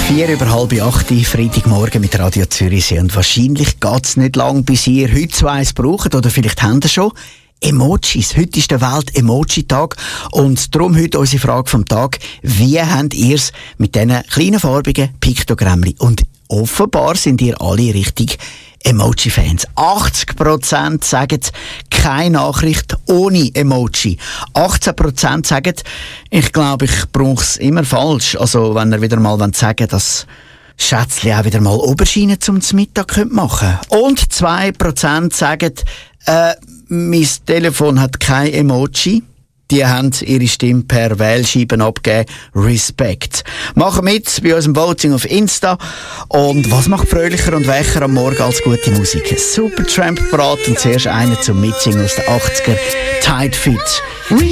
7:04, Freitagmorgen mit Radio Zürichsee. Und wahrscheinlich geht es nicht lang, bis ihr heute so eins braucht, oder vielleicht habt ihr schon. Emojis. Heute ist der Welt-Emoji-Tag und darum heute unsere Frage vom Tag. Wie habt ihr es mit diesen kleinen farbigen Piktogrammchen? Und offenbar sind ihr alle richtig Emoji-Fans. 80% sagen keine Nachricht ohne Emoji. 18% sagen, ich glaube, ich brauche es immer falsch. Also wenn ihr wieder mal sagen wollt, dass Schätzchen auch wieder mal Oberschienen zum Mittag machen könnt. Und 2% sagen, mein Telefon hat kein Emoji. Die haben ihre Stimme per Wählscheiben abgegeben. Respekt. Machen mit bei unserem Voting auf Insta. Und was macht fröhlicher und weicher am Morgen als gute Musik? Supertramp parat und zuerst einer zum Mitsingen aus den 80er. Tight Fit.